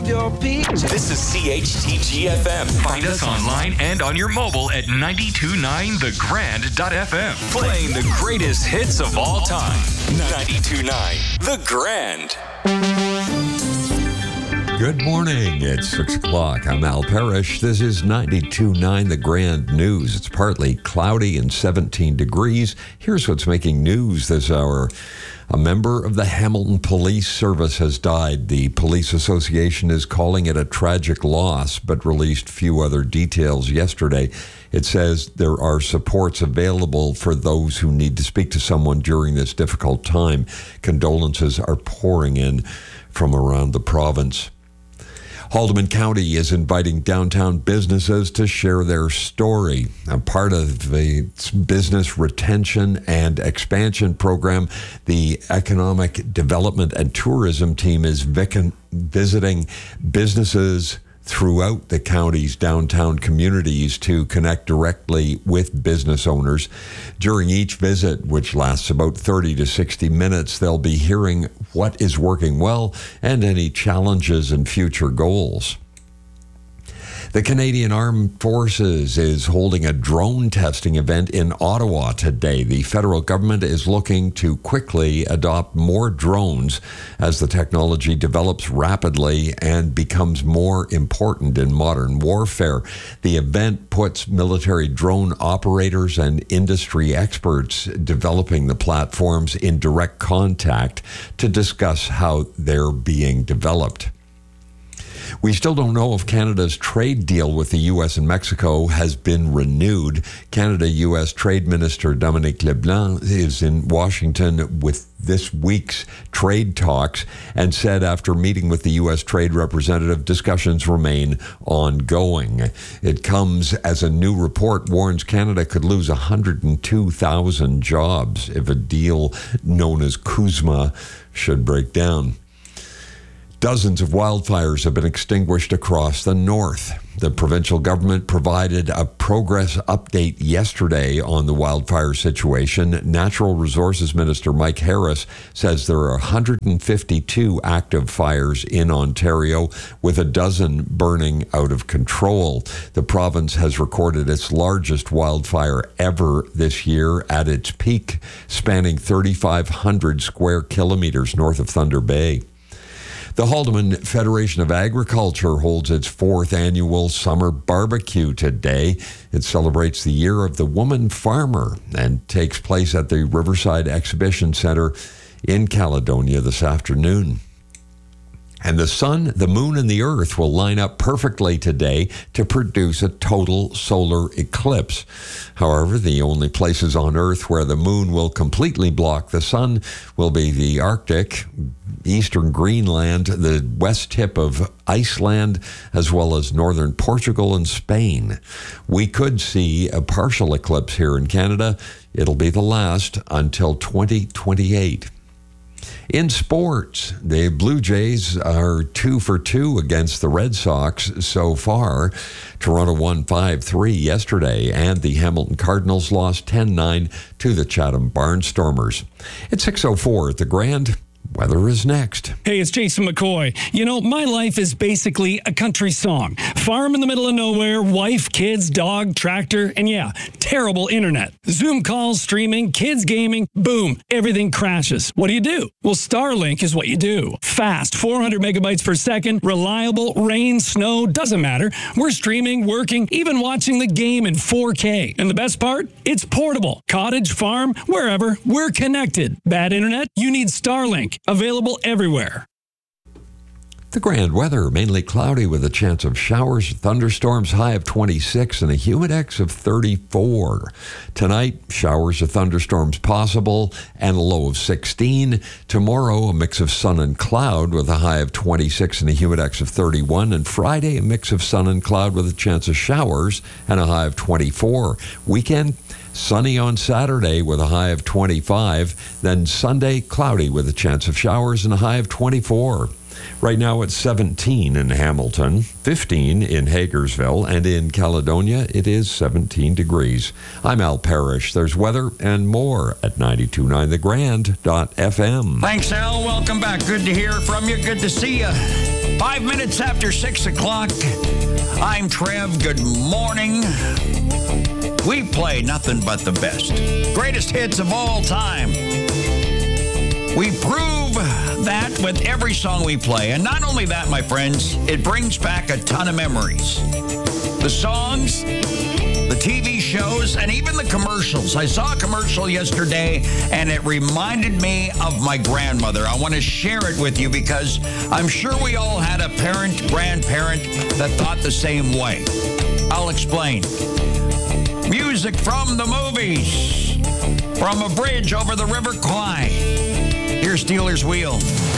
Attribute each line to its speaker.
Speaker 1: of your peach.
Speaker 2: This is CHTG-FM. Find us online and on your mobile at 929thegrand.fm. Playing the greatest hits of all time. 92.9 The Grand.
Speaker 3: Good morning. It's 6 o'clock. I'm Al Parrish. This is 92.9 The Grand News. It's partly cloudy and 17 degrees. Here's what's making news this hour. A member of the Hamilton Police Service has died. The Police Association is calling it a tragic loss, but released few other details yesterday. It says there are supports available for those who need to speak to someone during this difficult time. Condolences are pouring in from around the province. Haldeman County is inviting downtown businesses to share their story. A part of the business retention and expansion program, the Economic Development and Tourism team is visiting businesses throughout the county's downtown communities to connect directly with business owners. During each visit, which lasts about 30 to 60 minutes, they'll be hearing what is working well and any challenges and future goals. The Canadian Armed Forces is holding a drone testing event in Ottawa today. The federal government is looking to quickly adopt more drones as the technology develops rapidly and becomes more important in modern warfare. The event puts military drone operators and industry experts developing the platforms in direct contact to discuss how they're being developed. We still don't know if Canada's trade deal with the U.S. and Mexico has been renewed. Canada-U.S. Trade Minister Dominic LeBlanc is in Washington with this week's trade talks and said after meeting with the U.S. trade representative, discussions remain ongoing. It comes as a new report warns Canada could lose 102,000 jobs if a deal known as CUSMA should break down. Dozens of wildfires have been extinguished across the north. The provincial government provided a progress update yesterday on the wildfire situation. Natural Resources Minister Mike Harris says there are 152 active fires in Ontario, with a dozen burning out of control. The province has recorded its largest wildfire ever this year at its peak, spanning 3,500 square kilometers north of Thunder Bay. The Haldeman Federation of Agriculture holds its 4th annual summer barbecue today. It celebrates the year of the woman farmer and takes place at the Riverside Exhibition Centre in Caledonia this afternoon. And the sun, the moon, and the earth will line up perfectly today to produce a total solar eclipse. However, the only places on Earth where the moon will completely block the sun will be the Arctic, eastern Greenland, the west tip of Iceland, as well as northern Portugal and Spain. We could see a partial eclipse here in Canada. It'll be the last until 2028. In sports, the Blue Jays are 2 for 2 against the Red Sox so far. Toronto won 5-3 yesterday, and the Hamilton Cardinals lost 10-9 to the Chatham Barnstormers. It's 6:04 at the Grand. Weather is next.
Speaker 4: Hey, it's Jason McCoy. You know, my life is basically a country song. Farm in the middle of nowhere, wife, kids, dog, tractor, and yeah, terrible internet. Zoom calls, streaming, kids gaming, boom, everything crashes. What do? Well, Starlink is what you do. Fast, 400 megabytes per second, reliable, rain, snow, doesn't matter. We're streaming, working, even watching the game in 4K. And the best part? It's portable. Cottage, farm, wherever, we're connected. Bad internet? You need Starlink. Available everywhere.
Speaker 3: The Grand weather, mainly cloudy with a chance of showers, thunderstorms, high of 26 and a humidex of 34. Tonight, showers or thunderstorms possible and a low of 16. Tomorrow, a mix of sun and cloud with a high of 26 and a humidex of 31. And Friday, a mix of sun and cloud with a chance of showers and a high of 24. Weekend, sunny on Saturday with a high of 25. Then Sunday, cloudy with a chance of showers and a high of 24. Right now it's 17 in Hamilton, 15 in Hagersville, and in Caledonia it is 17 degrees. I'm Al Parrish. There's weather and more at 929thegrand.fm.
Speaker 1: Thanks, Al. Welcome back. Good to hear from you. Good to see you. 5 minutes after 6 o'clock. I'm Trev. Good morning. We play nothing but the best. Greatest hits of all time. We prove that with every song we play. And not only that, my friends, it brings back a ton of memories. The songs, the TV shows, and even the commercials. I saw a commercial yesterday, and it reminded me of my grandmother. I want to share it with you because I'm sure we all had a parent, grandparent that thought the same way. I'll explain. Music from the movies, from a bridge over the River Kwai. Here's Steelers Wheel.